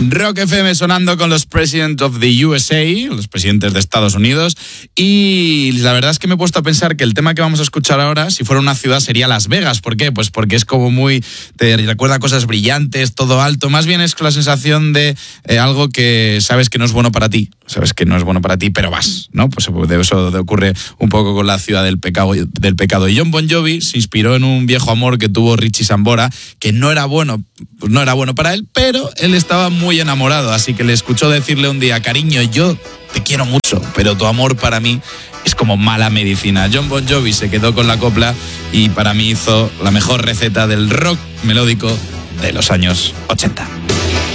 Rock FM sonando con los President of the USA, los presidentes de Estados Unidos, y la verdad es que me he puesto a pensar que el tema que vamos a escuchar ahora, si fuera una ciudad, sería Las Vegas. ¿Por qué? Pues porque es como muy, te recuerda cosas brillantes, todo alto, más bien es con la sensación de algo que sabes que no es bueno para ti, pero vas, ¿no? Pues de eso ocurre un poco con la ciudad del pecado. Y Jon Bon Jovi se inspiró en un viejo amor que tuvo Richie Sambora, que no era bueno para él, pero él estaba muy enamorado, así que le escuchó decirle un día: cariño, yo te quiero mucho, pero tu amor para mí es como mala medicina. Jon Bon Jovi se quedó con la copla y para mí hizo la mejor receta del rock melódico de los años 80.